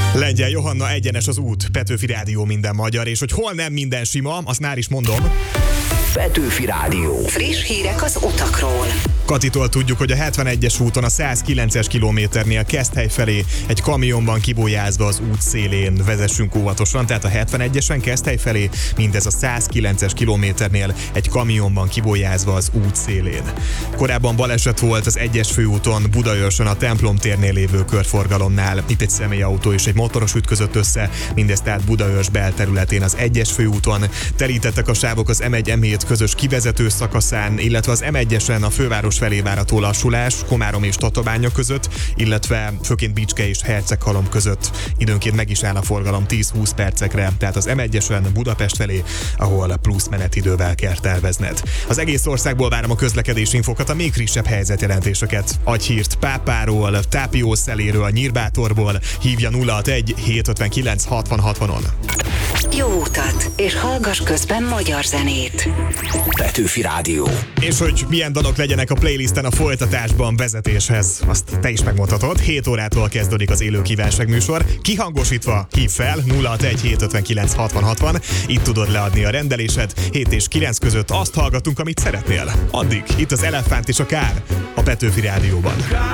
Lengyel Johanna, egyenes az út, Petőfi Rádió minden magyar, és hogy hol nem minden sima, azt már is mondom. Petőfi Rádió. Friss hírek az utakról. Katitól tudjuk, hogy a 71-es úton a 109-es kilométernél Keszthely felé egy kamionban kibolyázva az út szélén. Vezessünk óvatosan, tehát a 71-esen Keszthely felé, mindez a 109-es kilométernél egy kamionban kibolyázva az út szélén. Korábban baleset volt az 1-es főúton Budaörsön a Templom térnél lévő körforgalomnál. Itt egy személyautó és egy motoros ütközött össze, mindez tehát Budaörs belterületén az 1-es főúton. Telítettek a sávok az M1-M7 közös kivezető szakaszán, illetve az M1-esen a főváros felé várható lassulás Komárom és Tatabánya között, illetve főként Bicske és Herceghalom között. Időnként meg is áll a forgalom 10-20 percekre, tehát az M1-esen Budapest felé, ahol plusz menetidővel kell tervezned. Az egész országból várom a közlekedési infokat, a még frissebb helyzetjelentéseket. Adj hírt Pápáról, Tápiószeléről, Nyírbátorból, hívja 061 759 60 60-on. Jó utat, és hallgass közben magyar zenét. Petőfi Rádió. És hogy milyen dalok legyenek a playlisten a folytatásban vezetéshez, azt te is megmondhatod. 7 órától kezdődik az élő kívánságműsor. Kihangosítva hív fel 061 759 60 60. Itt tudod leadni a rendelésed. 7 és 9 között azt hallgatunk, amit szeretnél. Addig itt az Elefánt és a Kár a Petőfi Rádióban.